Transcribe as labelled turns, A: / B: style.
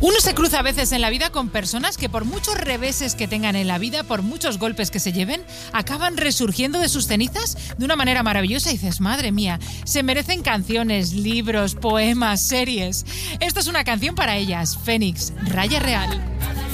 A: Uno se cruza a veces en la vida con personas que por muchos reveses que tengan en la vida, por muchos golpes que se lleven, acaban resurgiendo de sus cenizas de una manera maravillosa y dices, madre mía, se merecen canciones, libros, poemas, series. Esto es una canción para ellas, Fénix, Raya Real.